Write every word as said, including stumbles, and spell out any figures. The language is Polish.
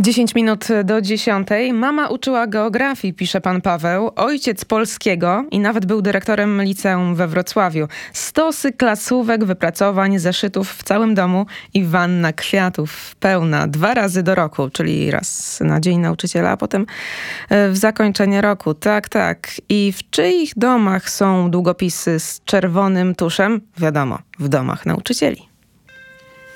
dziesięć minut do dziesiątej. Mama uczyła geografii, pisze pan Paweł. Ojciec polskiego i nawet był dyrektorem liceum we Wrocławiu. Stosy klasówek, wypracowań, zeszytów w całym domu i wanna kwiatów pełna. Dwa razy do roku, czyli raz na Dzień Nauczyciela, a potem w zakończenie roku. Tak, tak. I w czyich domach są długopisy z czerwonym tuszem? Wiadomo, w domach nauczycieli.